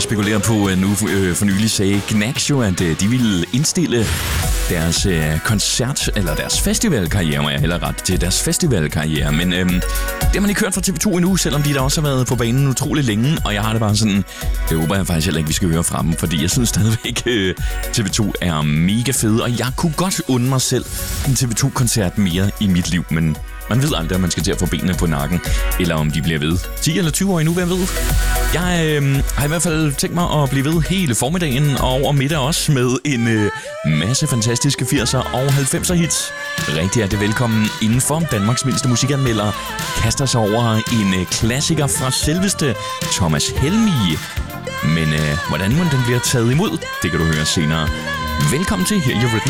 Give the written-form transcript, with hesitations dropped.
spekulerer på, nu for nylig sagde Gnags jo, at de ville indstille deres koncert, eller deres festivalkarriere, må jeg hellere ret til, deres festivalkarriere. Men det har man ikke hørt fra TV2 endnu, selvom de da også har været på banen utrolig længe, og jeg har det bare sådan, det håber jeg faktisk heller ikke, vi skal høre fra dem, fordi jeg synes stadigvæk, TV2 er mega fede, og jeg kunne godt unde mig selv en TV2-koncert mere i mit liv, men man ved aldrig, om man skal til at få benene på nakken, eller om de bliver ved 10 eller 20 år endnu, hvem ved. Jeg har i hvert fald tænkt mig at blive ved hele formiddagen og over middag også med en masse fantastiske 80'er og 90'er hits. Rigtig hjertelig velkommen indenfor. Danmarks mindste musikanmelder kaster sig over en klassiker fra selveste Thomas Helmig. Men hvordan må den bliver taget imod, det kan du høre senere. Velkommen til her i Rhythm